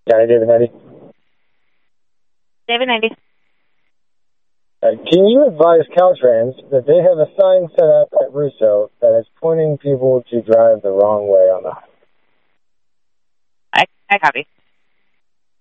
Johnny David 90. David 90. Can you advise Caltrans that they have a sign set up at Russo that is pointing people to drive the wrong way on the highway? I copy.